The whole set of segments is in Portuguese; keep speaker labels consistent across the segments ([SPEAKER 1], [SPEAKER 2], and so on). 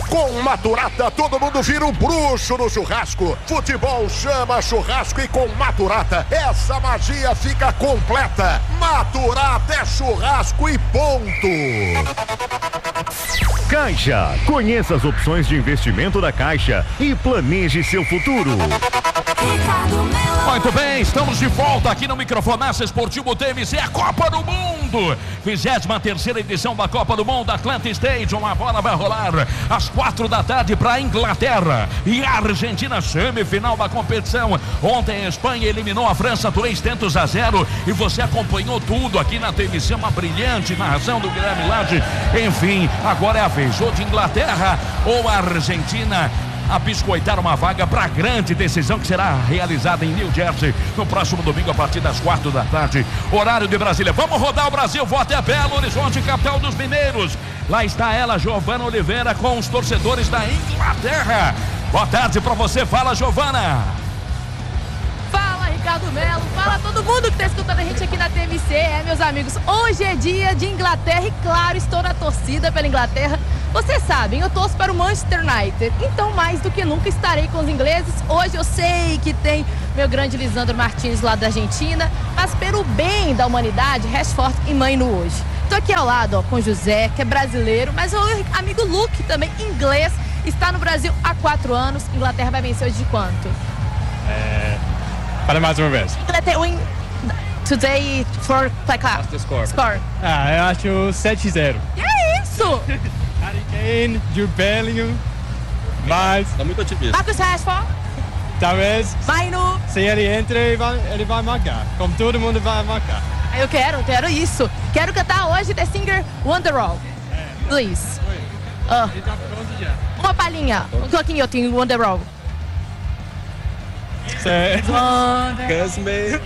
[SPEAKER 1] Com Maturata, todo mundo vira um bruxo no churrasco. Futebol chama churrasco e com Maturata, essa magia fica completa. Maturata é churrasco e ponto.
[SPEAKER 2] Caixa. Conheça as opções de investimento da Caixa e planeje seu futuro.
[SPEAKER 3] Muito bem, estamos de volta aqui no Microfonaço Esportivo TMC, a Copa do Mundo. 23ª edição da Copa do Mundo, Atlanta Stadium. A bola vai rolar às 4 da tarde para a Inglaterra e a Argentina, semifinal da competição. Ontem a Espanha eliminou a França 3-0 e você acompanhou tudo aqui na TMC, uma brilhante narração do Guilherme Lage. Enfim, agora é a vez ou de Inglaterra ou a Argentina a biscoitar uma vaga para a grande decisão que será realizada em New Jersey no próximo domingo a partir das 4 da tarde, horário de Brasília. Vamos rodar o Brasil, vou até Belo Horizonte, capital dos mineiros. Lá está ela, Giovana Oliveira, com os torcedores da Inglaterra. Boa tarde para você, fala, Giovana.
[SPEAKER 4] Fala, Ricardo Melo, fala todo mundo que está escutando a gente aqui na TMC. Meus amigos, hoje é dia de Inglaterra e claro, estou na torcida pela Inglaterra. Vocês sabem, eu torço para o Manchester United, então mais do que nunca estarei com os ingleses. Hoje eu sei que tem meu grande Lisandro Martins lá da Argentina, mas pelo bem da humanidade, Rashford e Mainu hoje. Estou aqui ao lado, ó, com o José, que é brasileiro, mas o amigo Luke, também inglês, está no Brasil há 4 anos. Inglaterra vai vencer hoje de quanto?
[SPEAKER 5] Para mais uma vez.
[SPEAKER 4] Inglaterra win today for placar.
[SPEAKER 5] Score.
[SPEAKER 4] Score.
[SPEAKER 5] Eu acho 7-0.
[SPEAKER 4] Que é isso?
[SPEAKER 5] Harry Kane, Jude Bellingham, mas...
[SPEAKER 6] Tá muito otimista.
[SPEAKER 4] Marcus Rashford.
[SPEAKER 5] Talvez,
[SPEAKER 4] Mainu.
[SPEAKER 5] se ele entra, ele vai marcar. Como todo mundo vai marcar.
[SPEAKER 4] Eu quero isso. Quero cantar hoje The Singer Wonderwall. Please.
[SPEAKER 5] Ele tá pronto já.
[SPEAKER 4] Uma palhinha. Um pouquinho eu tenho Wonderwall.
[SPEAKER 6] Cause maybe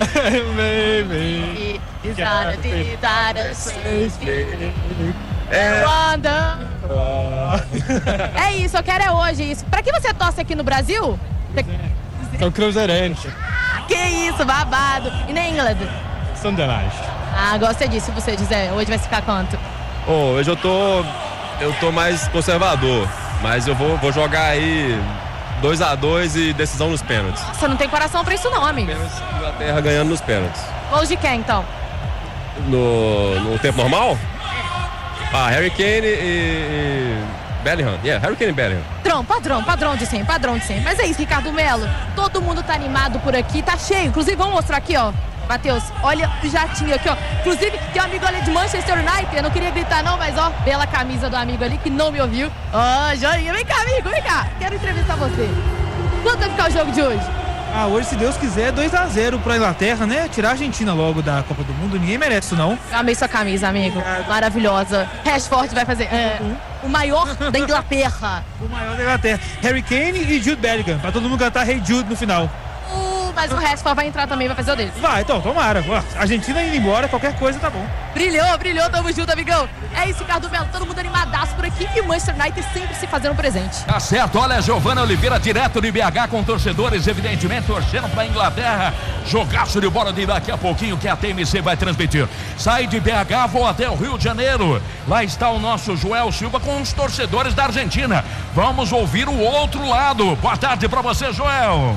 [SPEAKER 4] É isso, eu quero hoje isso. Pra que você torce aqui no Brasil?
[SPEAKER 5] Sou cruzeirense.
[SPEAKER 4] Que isso, babado. E na England?
[SPEAKER 5] Sunderland.
[SPEAKER 4] Gostei disso, e você, José? Hoje vai ficar quanto?
[SPEAKER 6] Hoje eu tô mais conservador, mas eu vou jogar aí 2-2 e decisão nos pênaltis.
[SPEAKER 4] Você não tem coração pra isso não, amigo.
[SPEAKER 6] Inglaterra ganhando nos pênaltis.
[SPEAKER 4] Gols de quem, então?
[SPEAKER 6] No tempo normal? Harry Kane e Bellingham. Harry Kane e Bellingham.
[SPEAKER 4] Padrão de sempre. Mas é isso, Ricardo Melo. Todo mundo tá animado por aqui, tá cheio. Inclusive, vamos mostrar aqui, ó. Matheus, olha o jatinho aqui, ó. Inclusive, tem um amigo ali de Manchester United. Eu não queria gritar não, mas ó, bela camisa do amigo ali que não me ouviu. Ó, joinha, vem cá, amigo, vem cá. Quero entrevistar você. Quanto vai ficar o jogo de hoje?
[SPEAKER 7] Hoje, se Deus quiser, 2-0 pra Inglaterra, né? Tirar a Argentina logo da Copa do Mundo. Ninguém merece isso, não.
[SPEAKER 4] Eu amei sua camisa, amigo. Maravilhosa. Rashford vai fazer o maior da Inglaterra.
[SPEAKER 7] O maior da Inglaterra. Harry Kane e Jude Bellingham. Pra todo mundo cantar Hey Jude no final.
[SPEAKER 4] Mas o Rashford vai entrar também, vai fazer o dele.
[SPEAKER 7] Vai, então, tomara. A Argentina indo embora, qualquer coisa tá bom.
[SPEAKER 4] Brilhou, tamo junto, amigão. É isso, Ricardo Melo, todo mundo animadaço por aqui e o Manchester United sempre se fazendo presente.
[SPEAKER 3] Tá certo, olha a Giovana Oliveira direto de BH com torcedores, evidentemente, torcendo pra Inglaterra. Jogaço de bola de daqui a pouquinho que a TMC vai transmitir. Sai de BH, vou até o Rio de Janeiro. Lá está o nosso Joel Silva com os torcedores da Argentina. Vamos ouvir o outro lado. Boa tarde pra você, Joel.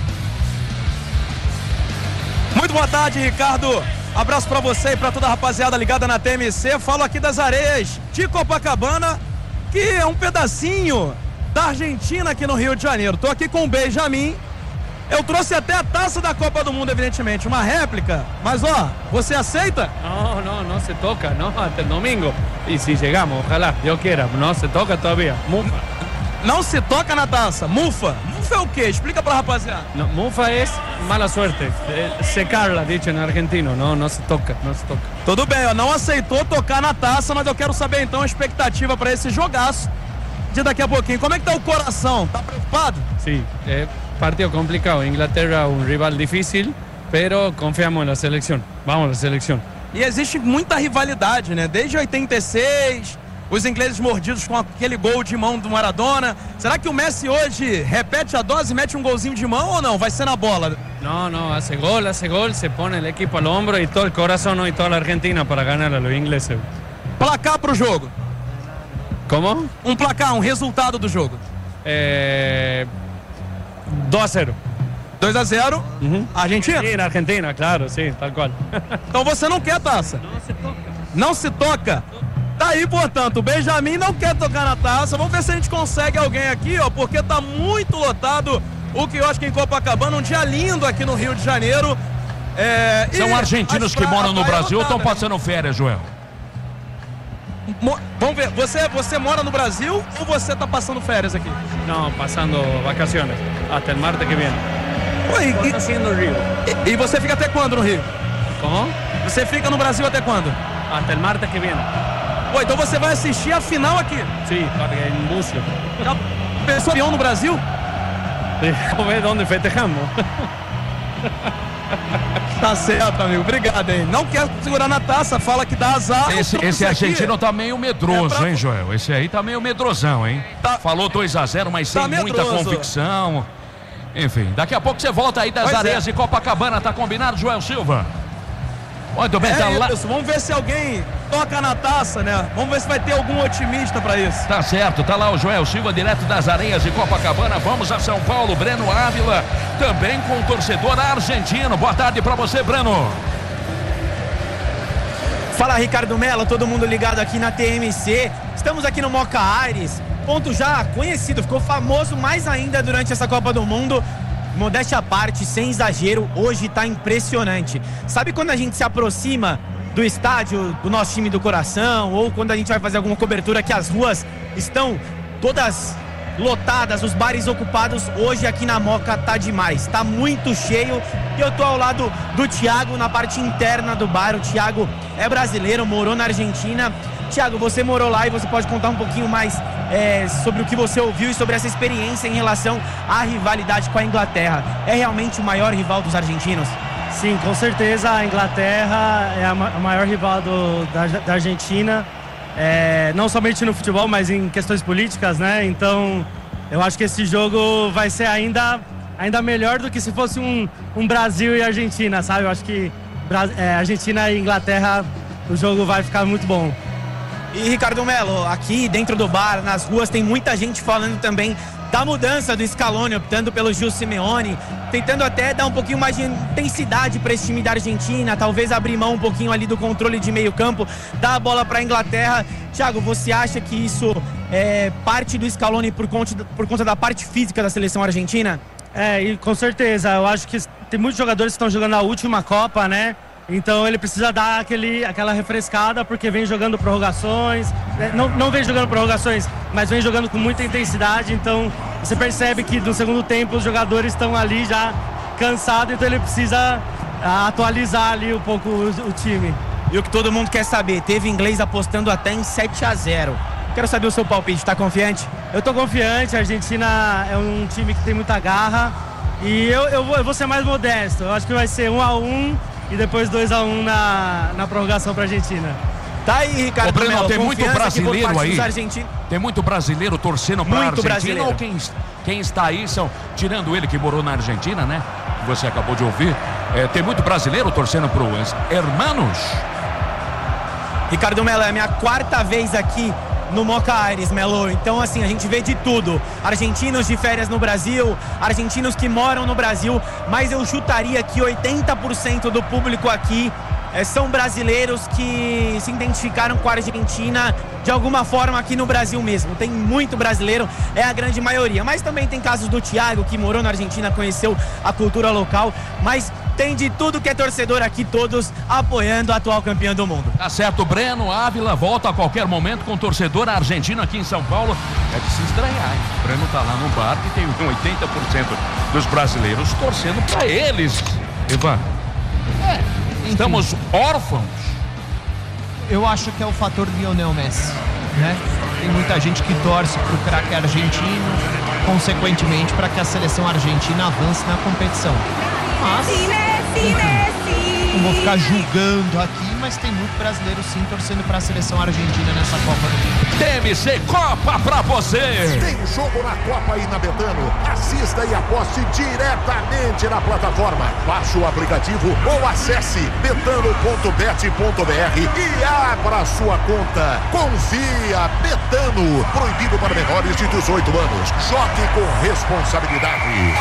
[SPEAKER 8] Muito boa tarde, Ricardo. Abraço pra você e pra toda a rapaziada ligada na TMC. Falo aqui das areias de Copacabana, que é um pedacinho da Argentina aqui no Rio de Janeiro. Tô aqui com o Benjamin. Eu trouxe até a taça da Copa do Mundo, evidentemente, uma réplica. Mas ó, você aceita?
[SPEAKER 5] No se toca, no, até domingo. E se chegamos, ojalá, eu queira, não se toca todavía. Mufa.
[SPEAKER 8] Não se toca na taça. Mufa. Mufa é o quê? Explica pra rapaziada.
[SPEAKER 5] No, mufa é mala suerte. Secarla, dicho em argentino. Não se toca, não se toca.
[SPEAKER 8] Tudo bem, ó, não aceitou tocar na taça, mas eu quero saber então a expectativa pra esse jogaço de daqui a pouquinho. Como é que tá o coração? Tá preocupado?
[SPEAKER 5] Sim, é partido complicado. Inglaterra um rival difícil, pero confiamos na seleção. Vamos na seleção.
[SPEAKER 8] E existe muita rivalidade, né? Desde 86, os ingleses mordidos com aquele gol de mão do Maradona. Será que o Messi hoje repete a dose e mete um golzinho de mão ou não? Vai ser na bola?
[SPEAKER 5] No, hace gol, se pone el equipo al hombro y todo el corazón y toda la Argentina para ganar a los ingleses.
[SPEAKER 8] Placar pro jogo.
[SPEAKER 5] Como?
[SPEAKER 8] Um placar, um resultado do jogo.
[SPEAKER 5] 2-0.
[SPEAKER 8] 2-0, Argentina?
[SPEAKER 5] Sim, na Argentina, claro, sim, tal qual.
[SPEAKER 8] Então você não quer taça? Não se toca. Tá aí, portanto, o Benjamin não quer tocar na taça. Vamos ver se a gente consegue alguém aqui, ó, porque tá muito lotado o quiosque em Copacabana, um dia lindo aqui no Rio de Janeiro.
[SPEAKER 3] São argentinos que moram no Brasil ou estão passando férias, Joel?
[SPEAKER 8] Vamos ver, você mora no Brasil ou você tá passando férias aqui?
[SPEAKER 5] Não, passando vacaciones, até o martes que vem.
[SPEAKER 8] Oi,
[SPEAKER 5] no Rio.
[SPEAKER 8] E você fica até quando no Rio?
[SPEAKER 5] Como?
[SPEAKER 8] Você fica no Brasil até quando?
[SPEAKER 5] Até o martes que vem.
[SPEAKER 8] Oi, então você vai assistir a final aqui?
[SPEAKER 5] Sim, em Búzios.
[SPEAKER 8] Já pensou avião no Brasil?
[SPEAKER 5] Vamos ver onde festejamos.
[SPEAKER 8] Tá certo, amigo. Obrigado, hein? Não quer segurar na taça, fala que dá azar.
[SPEAKER 3] Esse argentino tá meio medroso, hein, Joel? Esse aí tá meio medrosão, hein? Falou 2-0, mas sem muita convicção. Enfim, daqui a pouco você volta aí das areias de Copacabana, tá combinado, Joel Silva? Muito bem, tá lá.
[SPEAKER 8] Vamos ver se alguém toca na taça, né? Vamos ver se vai ter algum otimista pra isso.
[SPEAKER 3] Tá certo, tá lá o Joel Silva, direto das areias de Copacabana. Vamos a São Paulo, Breno Ávila, também com o torcedor argentino. Boa tarde pra você, Breno.
[SPEAKER 9] Fala, Ricardo Mello, todo mundo ligado aqui na TMC. Estamos aqui no Moca Aires, ponto já conhecido, ficou famoso mais ainda durante essa Copa do Mundo. Modéstia à parte, sem exagero, hoje tá impressionante. Sabe quando a gente se aproxima do estádio do nosso time do coração, ou quando a gente vai fazer alguma cobertura que as ruas estão todas lotadas, os bares ocupados? Hoje aqui na Moca tá demais, tá muito cheio. E eu tô ao lado do Thiago na parte interna do bar. O Thiago é brasileiro, morou na Argentina. Thiago, você morou lá e você pode contar um pouquinho mais sobre o que você ouviu e sobre essa experiência em relação à rivalidade com a Inglaterra. É realmente o maior rival dos argentinos?
[SPEAKER 10] Sim, com certeza a Inglaterra é a maior rival da Argentina, não somente no futebol, mas em questões políticas, né? Então, eu acho que esse jogo vai ser ainda melhor do que se fosse um Brasil e Argentina, sabe? Eu acho que Argentina e Inglaterra, o jogo vai ficar muito bom.
[SPEAKER 9] E Ricardo Mello, aqui dentro do bar, nas ruas, tem muita gente falando também da mudança do Scaloni, optando pelo Gil Simeone, tentando até dar um pouquinho mais de intensidade para esse time da Argentina, talvez abrir mão um pouquinho ali do controle de meio campo, dar a bola para a Inglaterra. Thiago, você acha que isso é parte do Scaloni por conta da parte física da seleção argentina?
[SPEAKER 10] E com certeza, eu acho que tem muitos jogadores que estão jogando a última Copa, né? Então ele precisa dar aquela refrescada, porque vem jogando prorrogações, não vem jogando prorrogações, mas vem jogando com muita intensidade. Então você percebe que no segundo tempo os jogadores estão ali já cansados, então ele precisa atualizar ali um pouco o time.
[SPEAKER 9] E o que todo mundo quer saber, teve inglês apostando até em 7-0. Quero saber o seu palpite, tá confiante?
[SPEAKER 10] Eu tô confiante, a Argentina é um time que tem muita garra e eu vou ser mais modesto. Eu acho que vai ser 1-1 e depois 2-1 na prorrogação para a Argentina.
[SPEAKER 9] Tá aí, Ricardo Mello,
[SPEAKER 3] tem muito brasileiro aí.
[SPEAKER 9] Argentinos.
[SPEAKER 3] Tem muito brasileiro torcendo para a Argentina.
[SPEAKER 9] Brasileiro.
[SPEAKER 3] Ou quem está aí são, tirando ele que morou na Argentina, né? Que você acabou de ouvir. Tem muito brasileiro torcendo para os hermanos.
[SPEAKER 9] Ricardo Mello, é a minha 4ª vez aqui no Moca Aires, Mello. Então, assim, a gente vê de tudo. Argentinos de férias no Brasil, argentinos que moram no Brasil, mas eu chutaria que 80% do público aqui são brasileiros que se identificaram com a Argentina de alguma forma aqui no Brasil mesmo. Tem muito brasileiro, é a grande maioria. Mas também tem casos do Thiago, que morou na Argentina, conheceu a cultura local, mas tem de tudo que é torcedor aqui, todos apoiando a atual campeã do mundo.
[SPEAKER 3] Tá certo, Breno Ávila volta a qualquer momento com o torcedor argentino aqui em São Paulo. É de se estranhar, hein? O Breno tá lá no bar e tem 80% dos brasileiros torcendo pra eles. Ivan, estamos órfãos.
[SPEAKER 11] Eu acho que é o fator Lionel Messi, né? Tem muita gente que torce pro craque argentino, consequentemente para que a seleção argentina avance na competição. Mas, enfim, Não vou ficar julgando aqui, mas tem muito brasileiro sim torcendo para a seleção argentina nessa Copa do Mundo.
[SPEAKER 3] TMC Copa pra você.
[SPEAKER 1] Tem jogo na Copa aí na Betano. Assista e aposte diretamente na plataforma. Baixe o aplicativo ou acesse betano.bet.br e abra sua conta. Confia, Betano. Proibido para menores de 18 anos. Jogue com responsabilidade.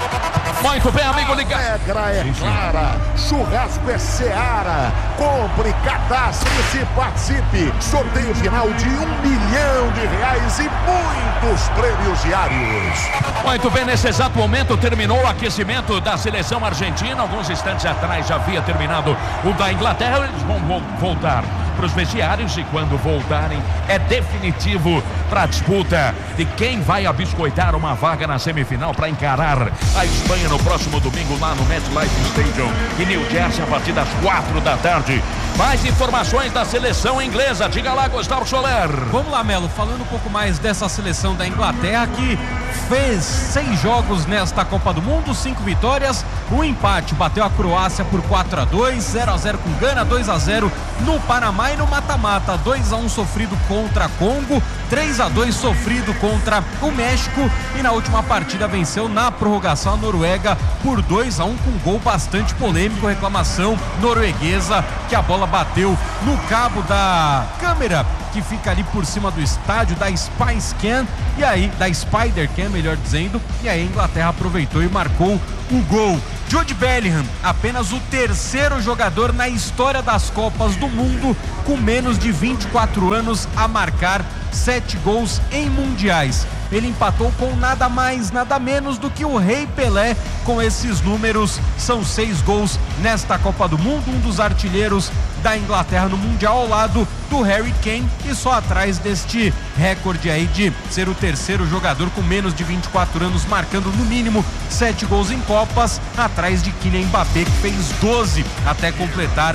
[SPEAKER 3] Muito bem, amigo ligado.
[SPEAKER 1] A regra é clara. Churrasco é Seara. Compre, cadastre-se, participe. Sorteio final de R$1 milhão e muitos prêmios diários.
[SPEAKER 3] Muito bem, nesse exato momento terminou o aquecimento da seleção argentina. Alguns instantes atrás já havia terminado o da Inglaterra. Eles vão voltar para os vestiários e quando voltarem é definitivo para a disputa de quem vai abiscoitar uma vaga na semifinal para encarar a Espanha no próximo domingo lá no MetLife Stadium em New Jersey a partir das 4 da tarde. Mais informações da seleção inglesa. Diga lá, Gustavo Soler.
[SPEAKER 8] Vamos lá, Melo, falando um pouco mais dessa seleção da Inglaterra que fez 6 jogos nesta Copa do Mundo, 5 vitórias, um empate, bateu a Croácia por 4-2, 0-0 com Gana, 2-0 no Panamá e no mata-mata, 2-1 sofrido contra Congo, 3-2 sofrido contra o México e na última partida venceu na prorrogação a Noruega por 2-1 com um gol bastante polêmico, reclamação norueguesa que a bola bateu no cabo da câmera que fica ali por cima do estádio da Spice Cam e aí, da Spider Cam, melhor dizendo, e aí a Inglaterra aproveitou e marcou o gol. Jude Bellingham, apenas o terceiro jogador na história das Copas do Mundo com menos de 24 anos a marcar 7 gols em mundiais. Ele empatou com nada mais, nada menos do que o Rei Pelé com esses números. São 6 gols nesta Copa do Mundo, um dos artilheiros da Inglaterra no Mundial ao lado do Harry Kane e só atrás deste recorde aí de ser o terceiro jogador com menos de 24 anos marcando no mínimo 7 gols em Copas, atrás de Kylian Mbappé que fez 12 até completar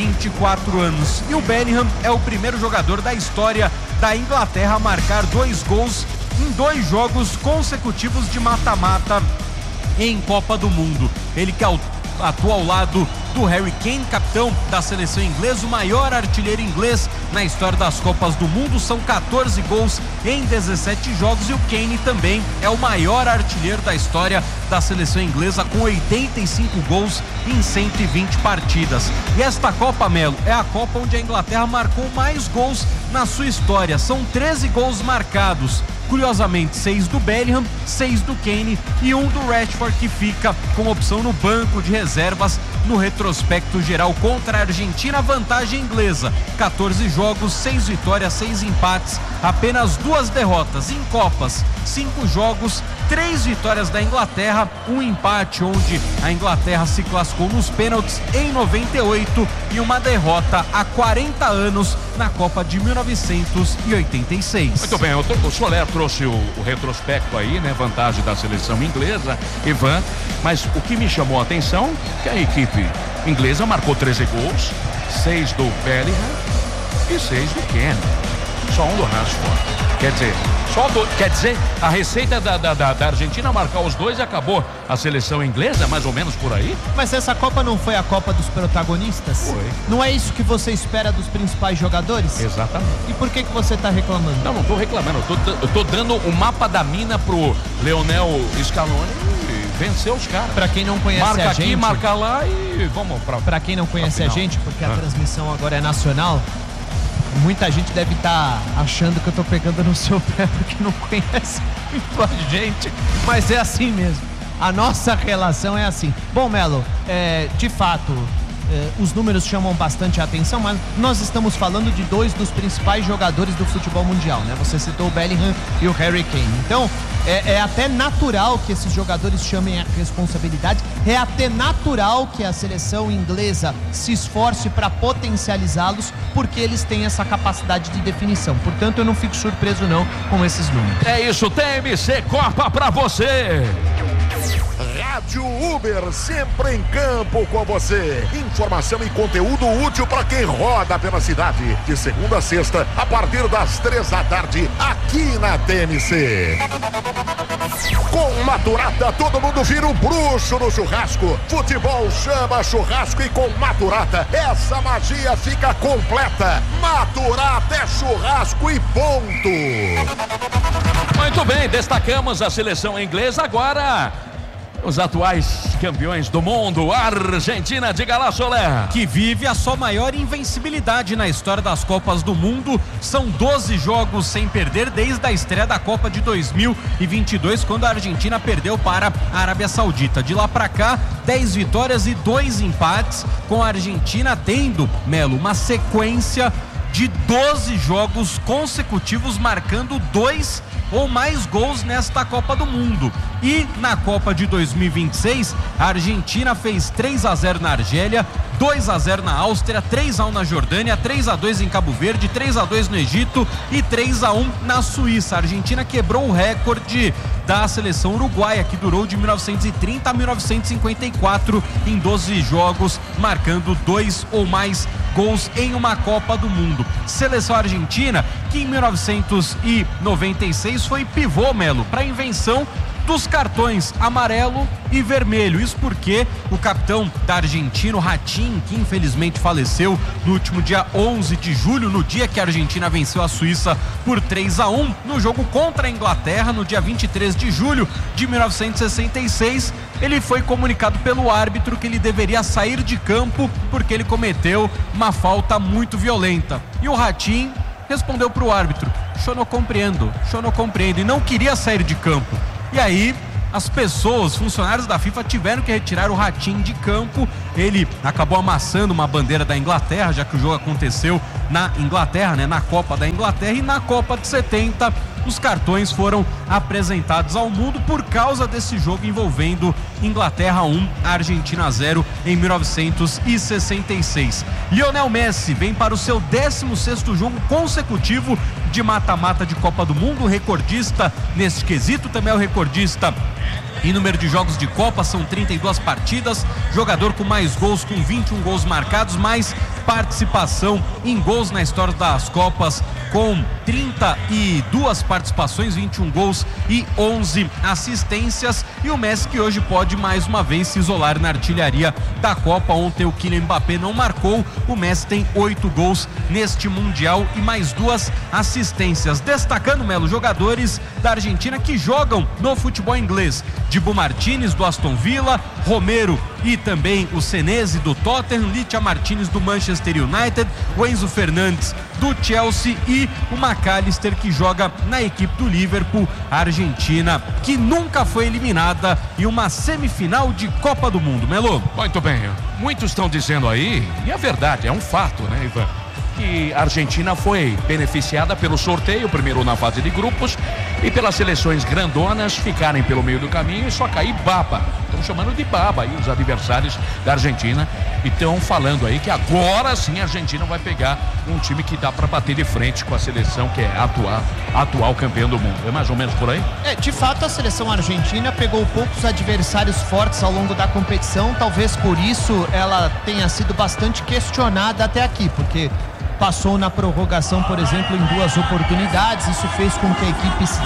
[SPEAKER 8] 24 anos. E o Bellingham é o primeiro jogador da história da Inglaterra a marcar 2 gols em 2 jogos consecutivos de mata-mata em Copa do Mundo. Ele que atua ao lado do Harry Kane, capitão da seleção inglesa, o maior artilheiro inglês na história das Copas do Mundo, são 14 gols em 17 jogos e o Kane também é o maior artilheiro da história da seleção inglesa com 85 gols em 120 partidas. E esta Copa, Melo, é a Copa onde a Inglaterra marcou mais gols na sua história, são 13 gols marcados. Curiosamente, 6 do Bellingham, 6 do Kane e 1 do Rashford que fica com opção no banco de reservas no retrospecto geral contra a Argentina, vantagem inglesa, 14 jogos, 6 vitórias, 6 empates, apenas 2 derrotas em Copas, 5 jogos, 3 vitórias da Inglaterra, um empate onde a Inglaterra se classificou nos pênaltis em 98 e uma derrota há 40 anos na Copa de 1986.
[SPEAKER 3] Muito bem, o Soler trouxe o retrospecto aí, né? Vantagem da seleção inglesa, Ivan, mas o que me chamou a atenção é que a equipe inglesa marcou 13 gols, 6 do Bellingham e 6 do Kane, só um do Rashford. Quer dizer, a receita da Argentina marcar os 2 e acabou a seleção inglesa, mais ou menos por aí?
[SPEAKER 11] Mas essa Copa não foi a Copa dos protagonistas?
[SPEAKER 3] Foi.
[SPEAKER 11] Não é isso que você espera dos principais jogadores?
[SPEAKER 3] Exatamente.
[SPEAKER 11] E por que você tá reclamando?
[SPEAKER 3] Não tô reclamando, eu tô dando o mapa da mina pro Leonel Scaloni e vencer os caras.
[SPEAKER 11] Pra quem não conhece
[SPEAKER 3] marca
[SPEAKER 11] a gente...
[SPEAKER 3] aqui, marca lá e vamos
[SPEAKER 11] pra quem não conhece a gente, porque a transmissão agora é nacional, muita gente deve estar achando que eu tô pegando no seu pé porque não conhece muito a gente, mas é assim mesmo. A nossa relação é assim. Bom, Melo, de fato, os números chamam bastante a atenção, mas nós estamos falando de 2 dos principais jogadores do futebol mundial, né? Você citou o Bellingham e o Harry Kane. Então, é até natural que esses jogadores chamem a responsabilidade, é até natural que a seleção inglesa se esforce para potencializá-los, porque eles têm essa capacidade de definição. Portanto, eu não fico surpreso não com esses números.
[SPEAKER 3] É isso, TMC Copa pra você.
[SPEAKER 1] Rádio Uber, sempre em campo com você. Informação e conteúdo útil para quem roda pela cidade. De segunda a sexta, a partir das 3 da tarde, aqui na TMC. Com Maturata, todo mundo vira um bruxo no churrasco. Futebol chama churrasco e com Maturata, essa magia fica completa. Maturata é churrasco e ponto.
[SPEAKER 3] Muito bem, destacamos a seleção inglesa. Agora, os atuais campeões do mundo, Argentina. Diga lá, Solé.
[SPEAKER 12] Que vive a sua maior invencibilidade na história das Copas do Mundo. São 12 jogos sem perder desde a estreia da Copa de 2022, quando a Argentina perdeu para a Arábia Saudita. De lá para cá, 10 vitórias e 2 empates, com a Argentina tendo, Melo, uma sequência de 12 jogos consecutivos marcando 2 ou mais gols nesta Copa do Mundo. E na Copa de 2026, a Argentina fez 3-0 na Argélia, 2-0 na Áustria, 3-1 na Jordânia, 3-2 em Cabo Verde, 3-2 no Egito e 3-1 na Suíça. A Argentina quebrou o recorde da seleção uruguaia, que durou de 1930 a 1954 em 12 jogos, marcando 2 ou mais gols em uma Copa do Mundo. Seleção argentina que em 1996 foi pivô, Melo, para a invenção dos cartões amarelo e vermelho. Isso porque o capitão da Argentina, o Ratín, que infelizmente faleceu no último dia 11 de julho, no dia que a Argentina venceu a Suíça por 3-1 no jogo contra a Inglaterra, no dia 23 de julho de 1966, ele foi comunicado pelo árbitro que ele deveria sair de campo porque ele cometeu uma falta muito violenta. E o Ratín respondeu para o árbitro: eu não compreendo, e não queria sair de campo. E aí, as pessoas, funcionários da FIFA, tiveram que retirar o Ratín de campo. Ele acabou amassando uma bandeira da Inglaterra, já que o jogo aconteceu na Inglaterra, né, na Copa da Inglaterra. E na Copa de 70, os cartões foram apresentados ao mundo por causa desse jogo envolvendo Inglaterra 1, Argentina 0 em 1966. Lionel Messi vem para o seu 16º jogo consecutivo de mata-mata de Copa do Mundo, recordista nesse quesito, também é o recordista em número de jogos de Copa, são 32 partidas, jogador com mais gols, com 21 gols marcados, mais participação em gols na história das Copas, com 32 participações, 21 gols e 11 assistências. E o Messi, que hoje pode mais uma vez se isolar na artilharia da Copa. Ontem o Kylian Mbappé não marcou, o Messi tem 8 gols neste Mundial e mais 2 assistências. Destacando, Melo, jogadores da Argentina que jogam no futebol inglês: Dibu Martínez do Aston Villa, Romero e também o Senesi do Tottenham, Licha Martínez do Manchester United, o Enzo Fernandes do Chelsea e o McAllister, que joga na equipe do Liverpool. A Argentina que nunca foi eliminada em uma semifinal de Copa do Mundo, Melo.
[SPEAKER 3] Muito bem, muitos estão dizendo aí, e é verdade, é um fato, né, Ivan, que a Argentina foi beneficiada pelo sorteio, primeiro na fase de grupos, e pelas seleções grandonas ficarem pelo meio do caminho e só cair baba. Estão chamando de baba aí os adversários da Argentina, e estão falando aí que agora sim a Argentina vai pegar um time que dá para bater de frente com a seleção que é atual campeão do mundo. É mais ou menos por aí?
[SPEAKER 11] De fato, a seleção argentina pegou poucos adversários fortes ao longo da competição, talvez por isso ela tenha sido bastante questionada até aqui, porque passou na prorrogação, por exemplo, em 2 oportunidades. Isso fez com que a equipe se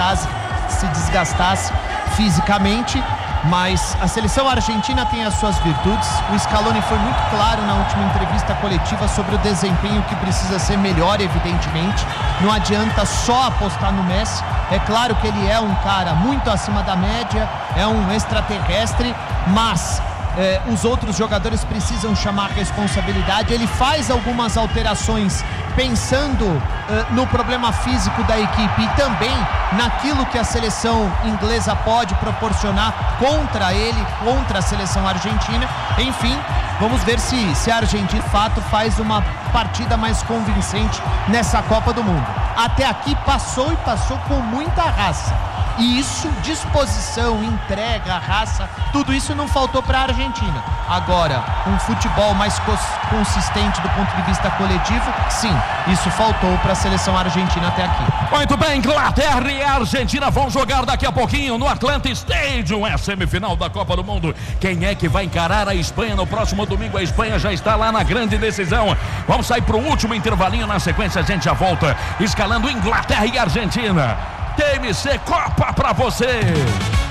[SPEAKER 11] desgastasse fisicamente, mas a seleção argentina tem as suas virtudes. O Scaloni foi muito claro na última entrevista coletiva sobre o desempenho que precisa ser melhor, evidentemente. Não adianta só apostar no Messi. É claro que ele é um cara muito acima da média, é um extraterrestre, mas os outros jogadores precisam chamar a responsabilidade. Ele faz algumas alterações pensando no problema físico da equipe e também naquilo que a seleção inglesa pode proporcionar contra ele, contra a seleção argentina. Enfim, vamos ver se a Argentina de fato faz uma partida mais convincente nessa Copa do Mundo. Até aqui passou e passou com muita raça. E isso, disposição, entrega, raça, tudo isso não faltou para a Argentina. Agora, um futebol mais consistente do ponto de vista coletivo, sim, isso faltou para a seleção argentina até aqui.
[SPEAKER 3] Muito bem, Inglaterra e Argentina vão jogar daqui a pouquinho no Atlanta Stadium, é a semifinal da Copa do Mundo. Quem é que vai encarar a Espanha no próximo domingo? A Espanha já está lá na grande decisão. Vamos sair para o último intervalinho, na sequência a gente já volta escalando Inglaterra e Argentina. TMC Copa pra você.